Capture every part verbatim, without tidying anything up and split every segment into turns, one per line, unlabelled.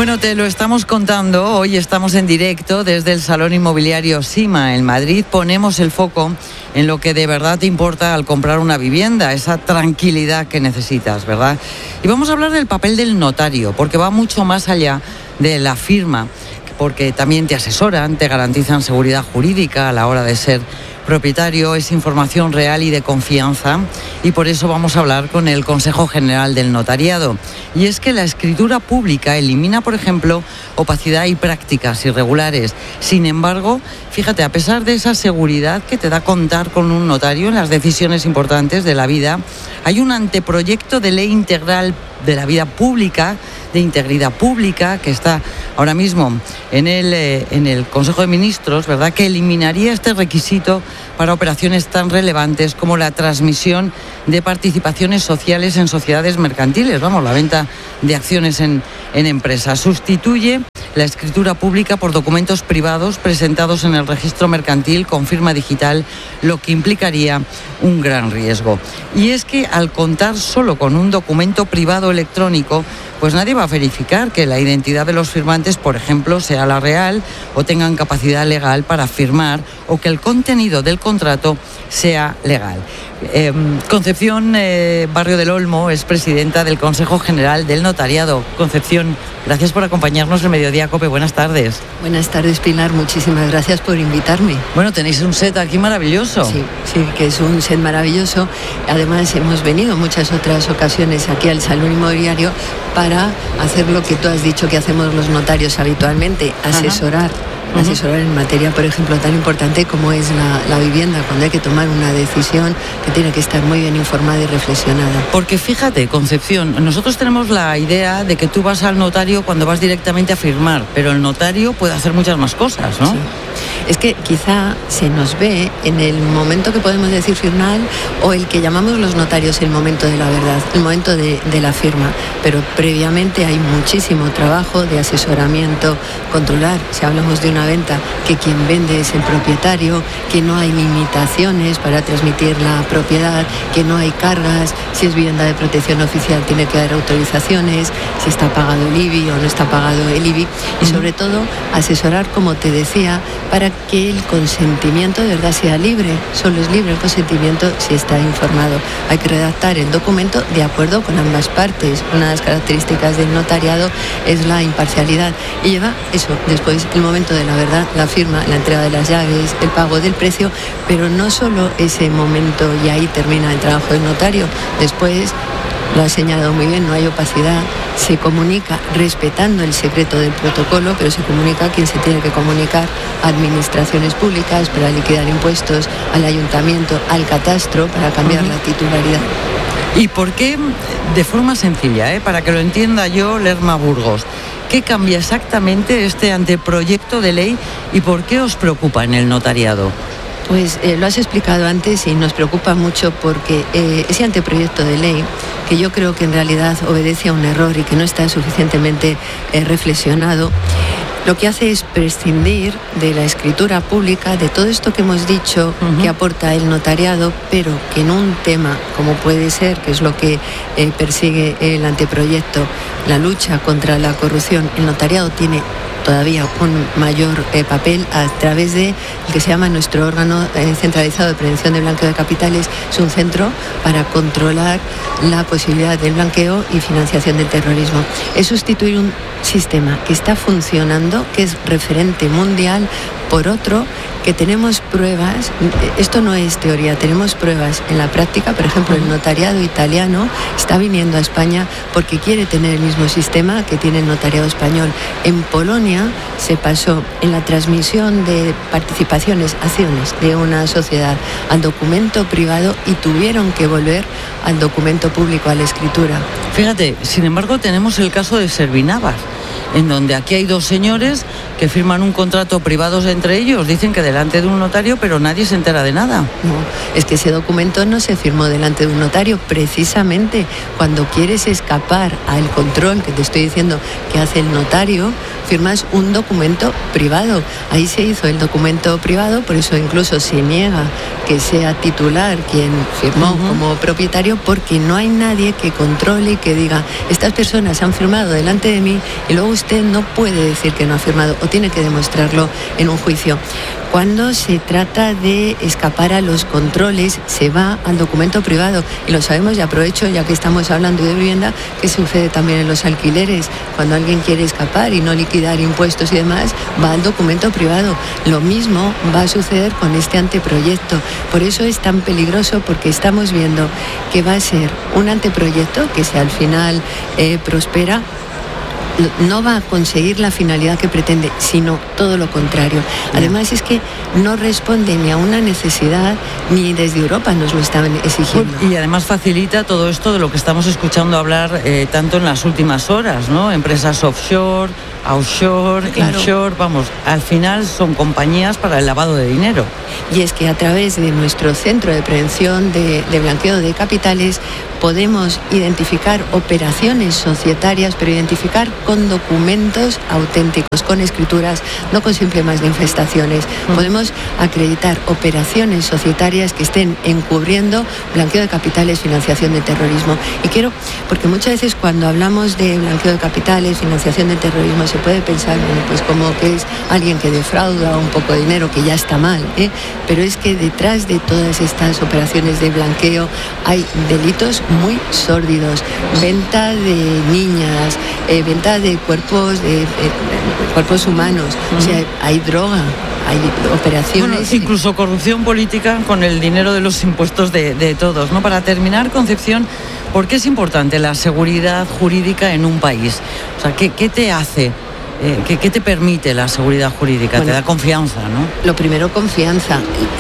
Bueno, te lo estamos contando. Hoy estamos en directo desde el Salón Inmobiliario Sima en Madrid. Ponemos el foco en lo que de verdad te importa al comprar una vivienda, esa tranquilidad que necesitas, ¿verdad? Y vamos a hablar del papel del notario, porque va mucho más allá de la firma, porque también te asesoran, te garantizan seguridad jurídica a la hora de ser propietario, es información real y de confianza, y por eso vamos a hablar con el Consejo General del Notariado. Y es que la escritura pública elimina, por ejemplo, opacidad y prácticas irregulares. Sin embargo, fíjate, a pesar de esa seguridad que te da contar con un notario en las decisiones importantes de la vida, hay un anteproyecto de ley integral de la vida pública, de integridad pública, que está ahora mismo en el, eh, en el Consejo de Ministros, ¿verdad?, que eliminaría este requisito para operaciones tan relevantes como la transmisión de participaciones sociales en sociedades mercantiles, vamos, la venta de acciones en, en empresas. Sustituye la escritura pública por documentos privados presentados en el registro mercantil con firma digital, lo que implicaría un gran riesgo. Y es que al contar solo con un documento privado electrónico, pues nadie va a verificar que la identidad de los firmantes, por ejemplo, sea la real o tengan capacidad legal para firmar, o que el contenido del contrato sea legal. Eh, Concepción eh, Barrio del Olmo es presidenta del Consejo General del Notariado. Concepción, gracias por acompañarnos en Mediodía COPE. Buenas tardes.
Buenas tardes, Pilar. Muchísimas gracias por invitarme.
Bueno, tenéis un set aquí maravilloso.
Sí, sí, que es un set maravilloso. Además, hemos venido muchas otras ocasiones aquí al Salón Inmobiliario para hacer lo que tú has dicho que hacemos los notarios habitualmente, asesorar. Uh-huh. Asesorar en materia, por ejemplo, tan importante como es la, la vivienda, cuando hay que tomar una decisión que tiene que estar muy bien informada y reflexionada.
Porque fíjate, Concepción, nosotros tenemos la idea de que tú vas al notario cuando vas directamente a firmar, pero el notario puede hacer muchas más cosas, ¿no?
Sí. Es que quizá se nos ve en el momento que podemos decir final, o el que llamamos los notarios el momento de la verdad, el momento de, de la firma, pero previamente hay muchísimo trabajo de asesoramiento, controlar, si hablamos de una venta, que quien vende es el propietario, que no hay limitaciones para transmitir la propiedad, que no hay cargas, si es vivienda de protección oficial tiene que dar autorizaciones, si está pagado el I B I o no está pagado el I B I, y sobre todo asesorar, como te decía, para que el consentimiento de verdad sea libre. Solo es libre el consentimiento si está informado. Hay que redactar el documento de acuerdo con ambas partes. Una de las características del notariado es la imparcialidad, y lleva eso, después el momento de la verdad, la firma, la entrega de las llaves, el pago del precio, pero no solo ese momento y ahí termina el trabajo del notario. Después, lo ha señalado muy bien, no hay opacidad, se comunica respetando el secreto del protocolo, pero se comunica a quien se tiene que comunicar, a administraciones públicas para liquidar impuestos, al ayuntamiento, al catastro para cambiar uh-huh. la titularidad.
¿Y por qué, de forma sencilla, eh, para que lo entienda yo, Lerma Burgos, qué cambia exactamente este anteproyecto de ley y por qué os preocupa en el notariado?
Pues eh, lo has explicado antes y nos preocupa mucho porque eh, ese anteproyecto de ley, que yo creo que en realidad obedece a un error y que no está suficientemente eh, reflexionado, lo que hace es prescindir de la escritura pública, de todo esto que hemos dicho uh-huh. que aporta el notariado, pero que en un tema como puede ser, que es lo que eh, persigue el anteproyecto, la lucha contra la corrupción, el notariado tiene todavía un mayor eh, papel a través de el que se llama nuestro órgano eh, centralizado de prevención del blanqueo de capitales. Es un centro para controlar la posibilidad del blanqueo y financiación del terrorismo. Es sustituir un sistema que está funcionando, que es referente mundial, por otro que tenemos pruebas, esto no es teoría, tenemos pruebas en la práctica. Por ejemplo, el notariado italiano está viniendo a España porque quiere tener el mismo sistema que tiene el notariado español. En Polonia se pasó en la transmisión de participaciones, acciones de una sociedad al documento privado y tuvieron que volver al documento público, a la escritura.
Fíjate, sin embargo, tenemos el caso de Servinavas, en donde aquí hay dos señores que firman un contrato privados entre ellos, dicen que delante de un notario, pero nadie se entera de nada.
No, es que ese documento no se firmó delante de un notario. Precisamente cuando quieres escapar al control que te estoy diciendo que hace el notario, firmas un documento privado. Ahí se hizo el documento privado, por eso incluso se niega que sea titular quien firmó uh-huh. como propietario, porque no hay nadie que controle y que diga, estas personas han firmado delante de mí, y luego usted no puede decir que no ha firmado o tiene que demostrarlo en un juicio. Cuando se trata de escapar a los controles, se va al documento privado. Y lo sabemos, y aprovecho, ya que estamos hablando de vivienda, que sucede también en los alquileres. Cuando alguien quiere escapar y no liquidar impuestos y demás, va al documento privado. Lo mismo va a suceder con este anteproyecto. Por eso es tan peligroso, porque estamos viendo que va a ser un anteproyecto que, si al final eh, prospera, no va a conseguir la finalidad que pretende, sino todo lo contrario. Además, es que no responde ni a una necesidad, ni desde Europa nos lo estaban exigiendo.
Y además facilita todo esto de lo que estamos escuchando hablar eh, tanto en las últimas horas, ¿no? Empresas offshore, offshore, claro. Inshore, vamos, al final son compañías para el lavado de dinero.
Y es que a través de nuestro Centro de Prevención de, de Blanqueo de Capitales podemos identificar operaciones societarias, pero identificar con documentos auténticos, con escrituras, no con simples manifestaciones. Mm. Podemos acreditar operaciones societarias que estén encubriendo blanqueo de capitales, financiación de terrorismo. Y quiero, porque muchas veces cuando hablamos de blanqueo de capitales, financiación de terrorismo, se puede pensar, bueno, pues como que es alguien que defrauda un poco de dinero, que ya está mal, ¿eh? Pero es que detrás de todas estas operaciones de blanqueo hay delitos muy sórdidos, venta de niñas, eh, venta de cuerpos, de, de, de cuerpos humanos, uh-huh. O sea, hay droga, hay operaciones.
Bueno, incluso corrupción política con el dinero de los impuestos de, de todos, ¿no? Para terminar, Concepción, ¿por qué es importante la seguridad jurídica en un país? O sea, ¿qué, qué te hace? Eh, ¿qué, ¿Qué te permite la seguridad jurídica? Bueno, te da confianza, ¿no?
Lo primero, confianza.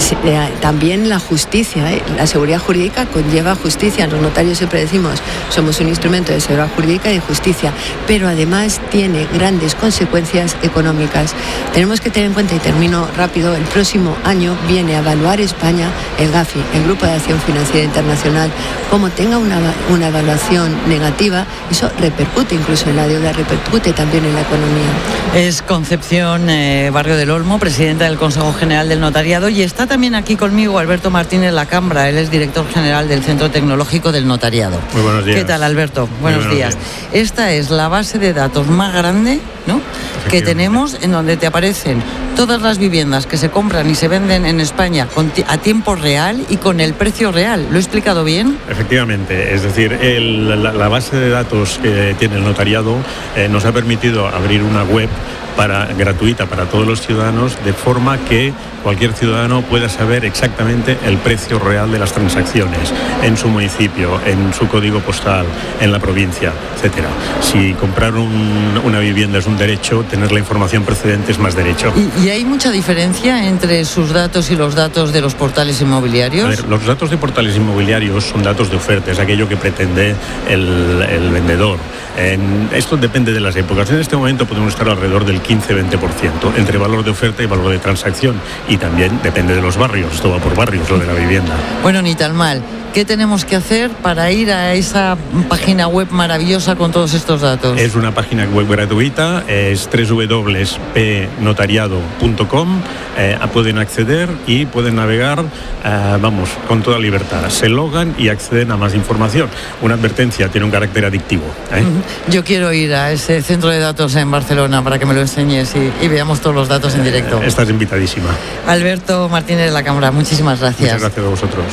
También la justicia, ¿eh? La seguridad jurídica conlleva justicia. Los notarios siempre decimos, somos un instrumento de seguridad jurídica y de justicia, pero además tiene grandes consecuencias económicas. Tenemos que tener en cuenta, y termino rápido, el próximo año viene a evaluar España el GAFI, el Grupo de Acción Financiera Internacional. Como tenga una, una evaluación negativa, eso repercute incluso en la deuda, repercute también en la economía.
Es Concepción eh, Barrio del Olmo, presidenta del Consejo General del Notariado, y está también aquí conmigo Alberto Martínez Lacambra, él es director general del Centro Tecnológico del Notariado.
Muy buenos días.
¿Qué tal, Alberto? Buenos, buenos días. días. Esta es la base de datos más grande, ¿no?, que tenemos, en donde te aparecen todas las viviendas que se compran y se venden en España con a tiempo real y con el precio real. ¿Lo he explicado bien?
Efectivamente, es decir, el, la, la base de datos que tiene el notariado eh, nos ha permitido abrir una web para, gratuita para todos los ciudadanos, de forma que cualquier ciudadano pueda saber exactamente el precio real de las transacciones en su municipio, en su código postal, en la provincia, etcétera. Si comprar un, una vivienda es un derecho, tener la información precedente es más derecho.
¿Y, y hay mucha diferencia entre sus datos y los datos de los portales inmobiliarios?
A ver, los datos de portales inmobiliarios son datos de oferta, es aquello que pretende el, el vendedor. En, esto depende de las épocas. En este momento podemos estar alrededor del quince a veinte por ciento entre valor de oferta y valor de transacción. Y también depende de los barrios, esto va por barrios, lo de la vivienda.
Bueno, ni tan mal. ¿Qué tenemos que hacer para ir a esa página web maravillosa con todos estos datos?
Es una página web gratuita, es doble u doble u doble u punto p notariado punto com. Eh, pueden acceder y pueden navegar, eh, vamos, con toda libertad. Se logan y acceden a más información. Una advertencia, tiene un carácter adictivo, ¿eh?
Yo quiero ir a ese centro de datos en Barcelona para que me lo enseñes y, y veamos todos los datos en directo.
Eh, estás invitadísima.
Alberto Martínez Lacambra, muchísimas gracias.
Muchas gracias a vosotros.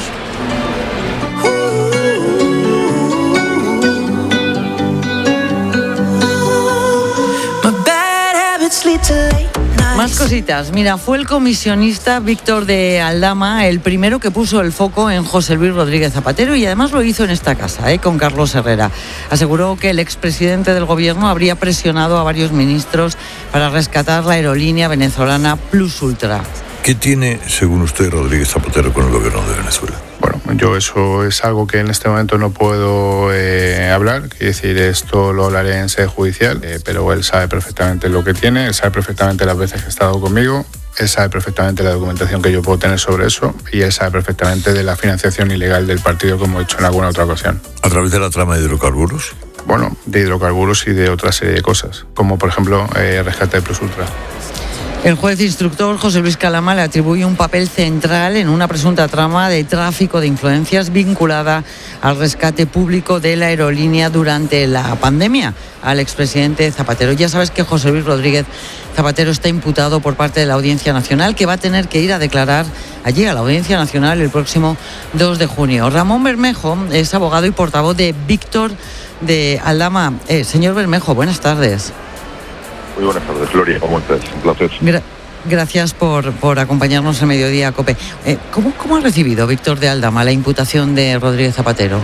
Más cositas. Mira, fue el comisionista Víctor de Aldama el primero que puso el foco en José Luis Rodríguez Zapatero, y además lo hizo en esta casa, ¿eh? con Carlos Herrera. Aseguró que el expresidente del gobierno habría presionado a varios ministros para rescatar la aerolínea venezolana Plus Ultra.
¿Qué tiene, según usted, Rodríguez Zapatero con el gobierno de Venezuela?
Bueno,
Yo eso es algo que en este momento no puedo eh, hablar, quiero decir, esto lo hablaré en sede judicial, eh, pero él sabe perfectamente lo que tiene, él sabe perfectamente las veces que ha estado conmigo, él sabe perfectamente la documentación que yo puedo tener sobre eso y él sabe perfectamente de la financiación ilegal del partido, como he hecho en alguna otra ocasión.
¿A través de la trama de hidrocarburos?
Bueno, de hidrocarburos y de otra serie de cosas, como por ejemplo eh, rescate de Plus Ultra.
El juez instructor José Luis Calama le atribuye un papel central en una presunta trama de tráfico de influencias vinculada al rescate público de la aerolínea durante la pandemia al expresidente Zapatero. Ya sabes que José Luis Rodríguez Zapatero está imputado por parte de la Audiencia Nacional, que va a tener que ir a declarar allí a la Audiencia Nacional el próximo dos de junio. Ramón Bermejo es abogado y portavoz de Víctor de Aldama. Eh, señor Bermejo, buenas tardes.
Muy buenas tardes, Gloria, ¿cómo estás? Un placer.
Gra- gracias por, por acompañarnos en Mediodía COPE. Eh, ¿cómo, ¿Cómo ha recibido Víctor de Aldama la imputación de Rodríguez Zapatero?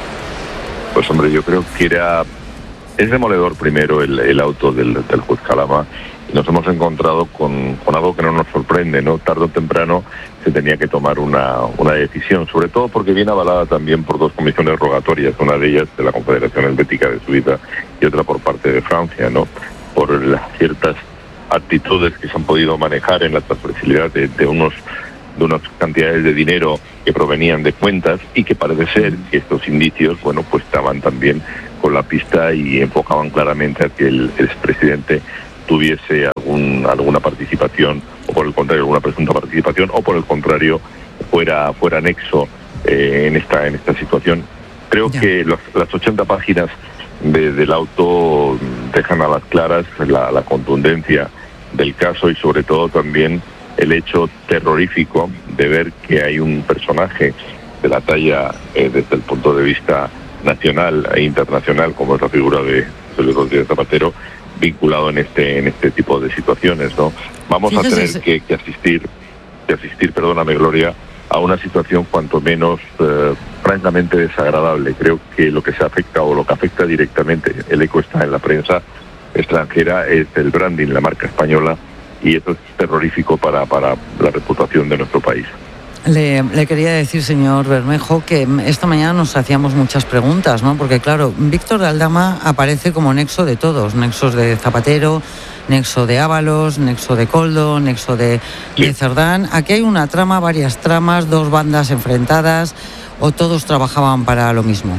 Pues hombre, yo creo que era... Es demoledor primero el, el auto del, del juez Calama, y nos hemos encontrado con, con algo que no nos sorprende, ¿no? Tarde o temprano se tenía que tomar una, una decisión, sobre todo porque viene avalada también por dos comisiones rogatorias, una de ellas de la Confederación Helvética de Suiza y otra por parte de Francia, ¿no? Por las ciertas actitudes que se han podido manejar en la transferencialidad de, de unos de unas cantidades de dinero que provenían de cuentas y que parece ser que estos indicios, bueno, pues estaban también con la pista y enfocaban claramente a que el, el expresidente tuviese algún alguna participación o por el contrario alguna presunta participación o por el contrario fuera fuera anexo eh, en esta en esta situación. Creo yeah. que los, las ochenta páginas de, del auto dejan a las claras la, la contundencia del caso y sobre todo también el hecho terrorífico de ver que hay un personaje de la talla eh, desde el punto de vista nacional e internacional como es la figura de José Luis Rodríguez Zapatero vinculado en este en este tipo de situaciones, ¿no? Vamos Fíjese, a tener que, que asistir que asistir, perdóname Gloria, a una situación cuanto menos eh, francamente desagradable. Creo que lo que se afecta o lo que afecta directamente, el eco está en la prensa extranjera, es el branding, la marca española, y eso es terrorífico para, para la reputación de nuestro país.
Le, le quería decir, señor Bermejo, que esta mañana nos hacíamos muchas preguntas, ¿no? Porque claro, Víctor de Aldama aparece como nexo de todos, nexos de Zapatero, nexo de Ábalos, nexo de Koldo, nexo de, sí. de Cerdán. Aquí hay una trama, varias tramas, dos bandas enfrentadas, o todos trabajaban para lo mismo.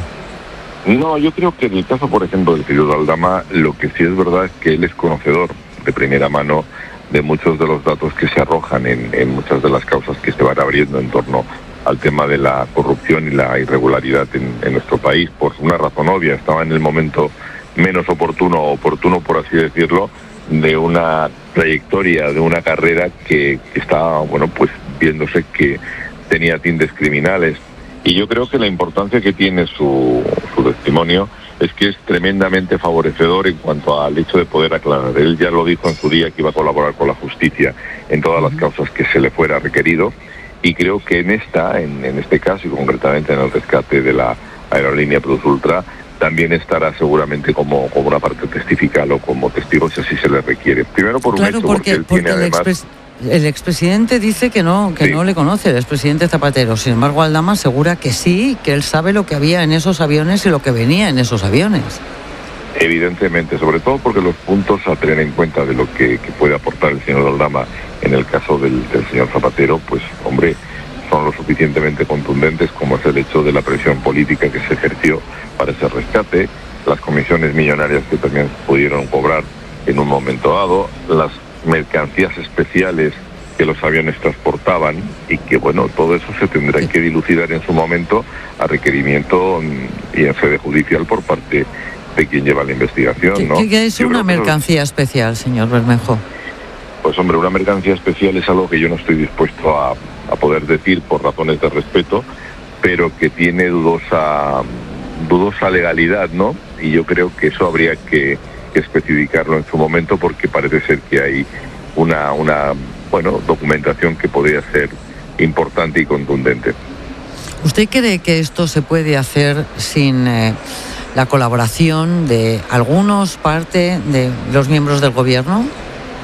No, yo creo que en el caso, por ejemplo, del querido Aldama, lo que sí es verdad es que él es conocedor de primera mano de muchos de los datos que se arrojan en, en muchas de las causas que se van abriendo en torno al tema de la corrupción y la irregularidad en, en nuestro país, por una razón obvia. Estaba en el momento menos oportuno, oportuno por así decirlo, de una trayectoria, de una carrera que, que estaba, bueno, pues viéndose que tenía tintes criminales. Y yo creo que la importancia que tiene su, su testimonio es que es tremendamente favorecedor en cuanto al hecho de poder aclarar. Él ya lo dijo en su día que iba a colaborar con la justicia en todas las causas que se le fuera requerido, y creo que en esta, en, en este caso y concretamente en el rescate de la aerolínea Plus Ultra, también estará seguramente como, como una parte testifical o como testigo si así se le requiere. Primero por un
claro,
hecho,
porque,
porque él
porque
tiene
el
además...
Expres... El expresidente dice que no, que sí. no le conoce, el expresidente Zapatero. Sin embargo, Aldama asegura que sí, que él sabe lo que había en esos aviones y lo que venía en esos aviones.
Evidentemente, sobre todo porque los puntos a tener en cuenta de lo que, que puede aportar el señor Aldama en el caso del, del señor Zapatero, pues hombre, son lo suficientemente contundentes como es el hecho de la presión política que se ejerció para ese rescate, las comisiones millonarias que también pudieron cobrar en un momento dado, las mercancías especiales que los aviones transportaban y que, bueno, todo eso se tendrá sí. que dilucidar en su momento a requerimiento y en sede judicial por parte de quien lleva la investigación,
¿Qué,
¿no?
¿Qué es yo una mercancía eso... especial, señor Bermejo?
Pues hombre, una mercancía especial es algo que yo no estoy dispuesto a, a poder decir por razones de respeto, pero que tiene dudosa, dudosa legalidad, ¿no? Y yo creo que eso habría que que especificarlo en su momento porque parece ser que hay una, una bueno, documentación que podría ser importante y contundente.
¿Usted cree que esto se puede hacer sin eh, la colaboración de algunos, parte de los miembros del gobierno?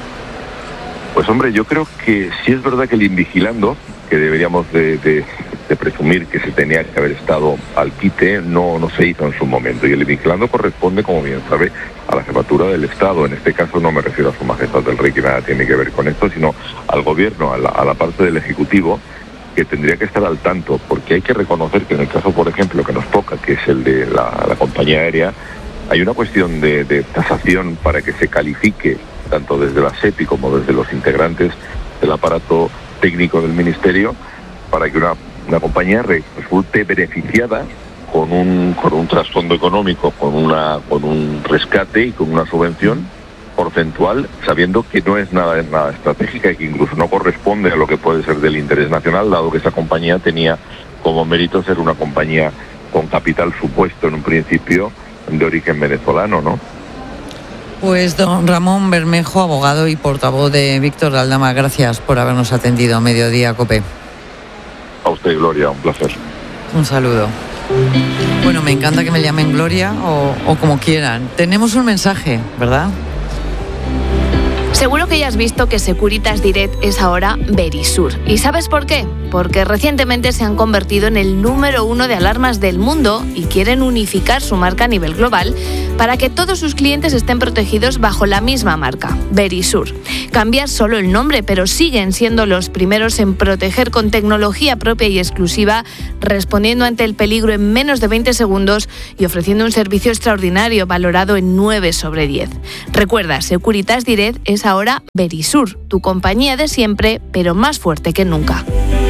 Pues hombre, yo creo que sí es verdad que el Invigilando, que deberíamos de, de, de presumir que se tenía que haber estado al quite, no, no se hizo en su momento. Y el vigilando corresponde, como bien sabe, a la jefatura del Estado. En este caso no me refiero a su majestad del rey, que nada tiene que ver con esto, sino al gobierno, a la, a la parte del Ejecutivo, que tendría que estar al tanto, porque hay que reconocer que en el caso, por ejemplo, que nos toca, que es el de la, la compañía aérea, hay una cuestión de, de tasación para que se califique, tanto desde la SEPI como desde los integrantes del aparato técnico del Ministerio, para que una, una compañía resulte beneficiada con un, con un trasfondo económico, con, una, con un rescate y con una subvención porcentual, sabiendo que no es nada, nada estratégica y que incluso no corresponde a lo que puede ser del interés nacional, dado que esa compañía tenía como mérito ser una compañía con capital supuesto en un principio de origen venezolano, ¿no?
Pues don Ramón Bermejo, abogado y portavoz de Víctor Aldama, gracias por habernos atendido a Mediodía COPE.
A usted, Gloria, un placer.
Un saludo. Bueno, me encanta que me llamen Gloria o, o como quieran. Tenemos un mensaje, ¿verdad?
Seguro que ya has visto que Securitas Direct es ahora Verisur. ¿Y sabes por qué? Porque recientemente se han convertido en el número uno de alarmas del mundo y quieren unificar su marca a nivel global para que todos sus clientes estén protegidos bajo la misma marca, Verisur. Cambiar solo el nombre, pero siguen siendo los primeros en proteger con tecnología propia y exclusiva, respondiendo ante el peligro en menos de veinte segundos y ofreciendo un servicio extraordinario valorado en nueve sobre diez. Recuerda, Securitas Direct es ahora Verisur, tu compañía de siempre, pero más fuerte que nunca.